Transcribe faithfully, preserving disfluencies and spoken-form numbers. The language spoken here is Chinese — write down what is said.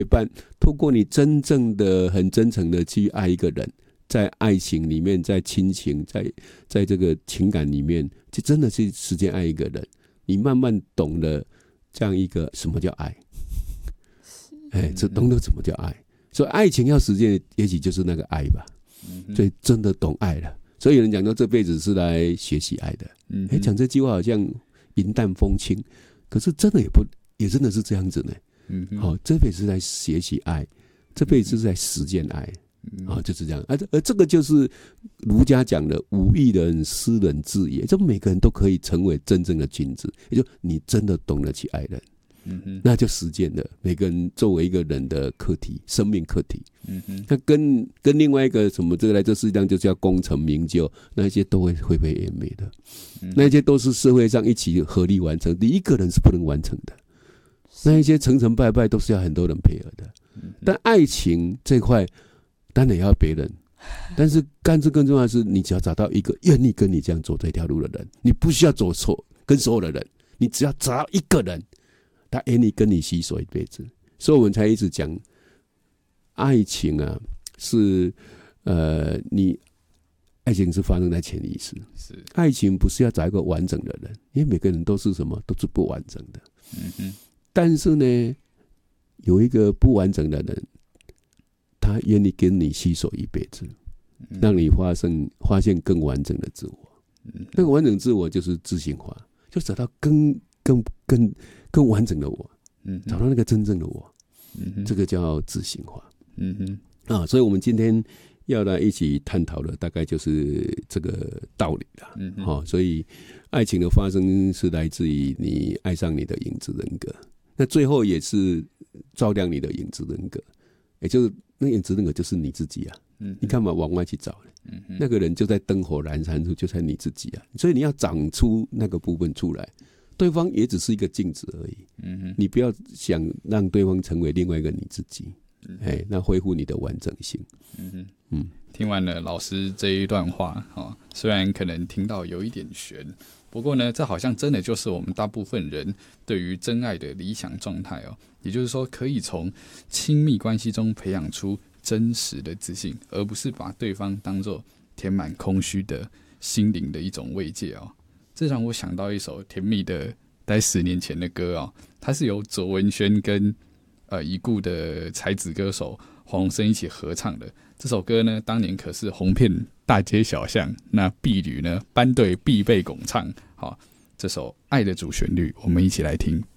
陪伴，透过你真正的、很真诚的去爱一个人，在爱情里面，在亲情，在在这个情感里面，就真的是时间爱一个人，你慢慢懂了这样一个什么叫爱，哎，这懂得什么叫爱。所以爱情要实践，也许就是那个爱吧。所以真的懂爱了。所以有人讲说这辈子是来学习爱的。哎，讲这句话好像云淡风轻，可是真的也不也真的是这样子呢。好、哦，这辈子是在学习爱，这辈子是在实践爱。啊、哦，就是这样。而、啊、而这个就是儒家讲的无义人斯人治也，就每个人都可以成为真正的君子，也就你真的懂得去爱人。嗯哼，那就实践了。每个人作为一个人的课题，生命课题，嗯哼，那跟跟另外一个什么这个来这世界上就叫功成名就，那些都会灰飞烟灭的，嗯、那些都是社会上一起合力完成，你一个人是不能完成的。那一些成成败败都是要很多人配合的。嗯、但爱情这块当然也要别人，但是干这更重要的是，你只要找到一个愿意跟你这样走这条路的人，你不需要走错跟所有的人，你只要找到一个人。他愿意跟你携手一辈子，所以我们才一直讲，爱情啊，是呃，你爱情是发生在潜意识，是爱情不是要找一个完整的人，因为每个人都是什么，都是不完整的。嗯哼。但是呢，有一个不完整的人，他愿意跟你携手一辈子，让你发生发现更完整的自我。嗯、那个完整自我就是自信化，就找到更更更。更完整的我，嗯，找到那个真正的我，嗯，这个叫自信化，嗯哼，啊，所以我们今天要来一起探讨的大概就是这个道理啦，嗯，好、哦，所以爱情的发生是来自于你爱上你的影子人格，那最后也是照亮你的影子人格，也就是那影子人格就是你自己啊，嗯，你干嘛往外去找呢？嗯，那个人就在灯火阑珊处，就在你自己啊，所以你要长出那个部分出来。对方也只是一个镜子而已，嗯、你不要想让对方成为另外一个你自己，嗯、哎，那恢复你的完整性。嗯嗯，听完了老师这一段话，哦，虽然可能听到有一点悬，不过呢，这好像真的就是我们大部分人对于真爱的理想状态哦。也就是说，可以从亲密关系中培养出真实的自信，而不是把对方当作填满空虚的心灵的一种慰藉哦。这让我想到一首甜蜜的大概十年前的歌哦，它是由卓文萱跟呃已故的才子歌手黄鸿升一起合唱的。这首歌呢，当年可是红遍大街小巷，那婢女呢班队必备拱唱。好，这首《爱的主旋律》，我们一起来听。